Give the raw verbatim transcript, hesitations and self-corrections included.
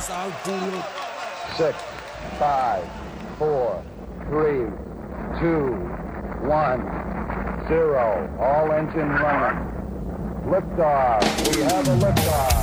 Six, five, four, three, two, one, zero. All engine running. Liftoff. We have a liftoff.